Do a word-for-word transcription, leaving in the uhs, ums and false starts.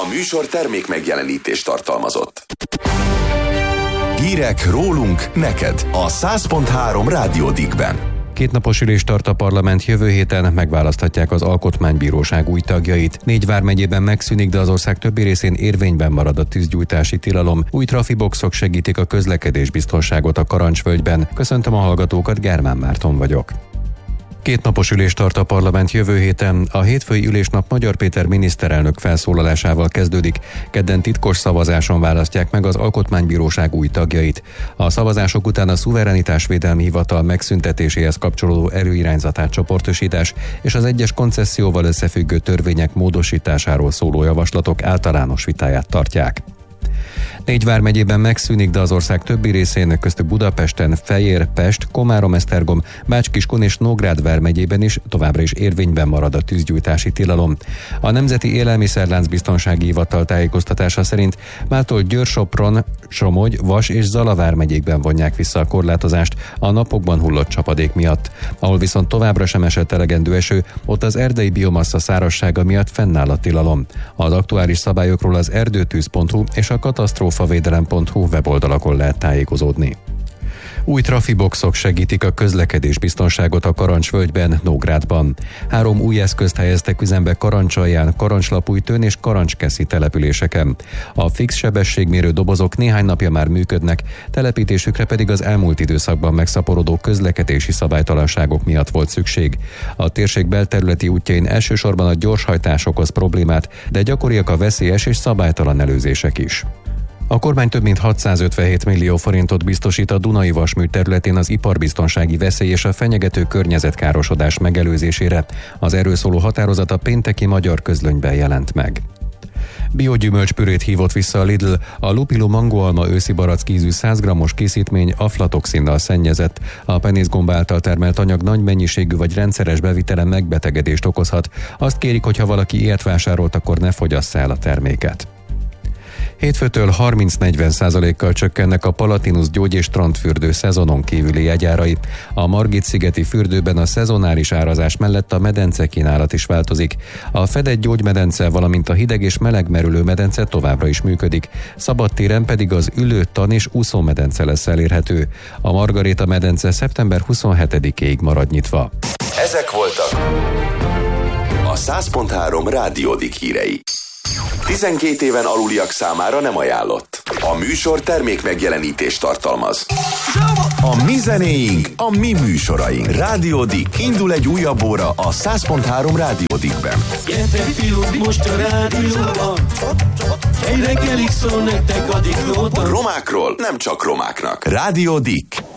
műsor termék megjelenítést tartalmazott. Hírek rólunk neked a száz pont három Rádió Dickben. Kétnapos ülést tart a parlament, jövő héten megválaszthatják az Alkotmánybíróság új tagjait. Négy vármegyében megszűnik, de az ország többi részén érvényben marad a tűzgyújtási tilalom. Új trafiboxok segítik a közlekedésbiztonságot a Karancsvölgyben. Köszöntöm a hallgatókat, Germán Márton vagyok. Kétnapos ülést tart a parlament jövő héten. A hétfői ülésnap Magyar Péter miniszterelnök felszólalásával kezdődik. Kedden titkos szavazáson választják meg az Alkotmánybíróság új tagjait. A szavazások után a Szuverenitásvédelmi Hivatal megszüntetéséhez kapcsolódó erőirányzatát csoportosítás és az egyes koncesszióval összefüggő törvények módosításáról szóló javaslatok általános vitáját tartják. Négy vármegyében megszűnik, de az ország többi részén, köztük Budapesten, Fejér, Pest, Komárom-Esztergom, Bács-Kiskun és Nógrád vármegyében is továbbra is érvényben marad a tűzgyújtási tilalom. A Nemzeti Élelmiszerláncbiztonsági Hivatal tájékoztatása szerint mától Győr-Sopron, Somogy, Vas és Zala vármegyékben vonják vissza a korlátozást a napokban hullott csapadék miatt. Ahol viszont továbbra sem esett elegendő eső, ott az erdei biomassa szárazsága miatt fennáll a tilalom. Az aktuális szabályokról az erdőtűz pont hu és a katasztrófavédelem pont hu weboldalakon lehet tájékozódni. Új trafiboxok segítik a közlekedésbiztonságot a Karancsvölgyben, Nógrádban. Három új eszközt helyeztek üzembe Karancsalján, Karancslapújtőn és Karancskeszi településeken. A fix sebességmérő dobozok néhány napja már működnek, telepítésükre pedig az elmúlt időszakban megszaporodó közlekedési szabálytalanságok miatt volt szükség. A térség belterületi útjain elsősorban a gyorshajtás okoz problémát, de gyakoriak a veszélyes és szabálytalan előzések is. A kormány több mint hatszázötvenhét millió forintot biztosít a Dunai Vasmű területén az iparbiztonsági veszély és a fenyegető környezetkárosodás megelőzésére. Az erről szóló határozat a pénteki Magyar Közlönyben jelent meg. Biogyümölcspürét hívott vissza a Lidl, a Lupilo mangoalma őszi barackízű száz grammos készítmény aflatoxinnal szennyezett. A penészgomba által termelt anyag nagy mennyiségű vagy rendszeres bevitele megbetegedést okozhat. Azt kérik, hogy ha valaki ilyet vásárolt, akkor ne fogyassza el a terméket. Hétfőtől harminc-negyven százalékkal csökkennek a Palatinus gyógy- és strandfürdő szezonon kívüli jegyárai. A Margit-szigeti fürdőben a szezonális árazás mellett a medence kínálat is változik. A fedett gyógymedence, valamint a hideg és meleg merülő medence továbbra is működik. Szabadtéren pedig az ülő, tan és úszómedence lesz elérhető. A Margaréta medence szeptember huszonhetedikéig marad nyitva. Ezek voltak a száz pont három Rádió Dick hírei. tizenkét éven aluliak számára nem ajánlott. A műsor termék megjelenítést tartalmaz. A mi zenéink, a mi műsoraink. Rádió Dick. Indul egy újabb óra a száz pont három Rádió Dickben. Gyertek fiúk, most a rádióban. Egy reggelig szól nektek a Dick Nóta. Romákról nem csak romáknak. Rádió Dick.